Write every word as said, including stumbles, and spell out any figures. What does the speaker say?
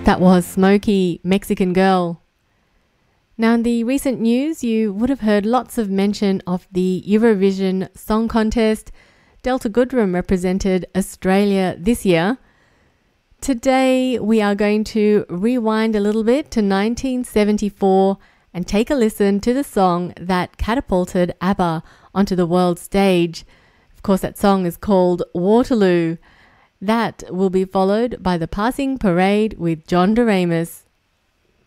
That was Smokey, Mexican Girl. Now, in the recent news, you would have heard lots of mention of the Eurovision Song Contest. Delta Goodrem represented Australia this year. Today, we are going to rewind a little bit to nineteen seventy-four and take a listen to the song that catapulted ABBA onto the world stage. Of course, that song is called Waterloo. That will be followed by The Passing Parade with John Doremus.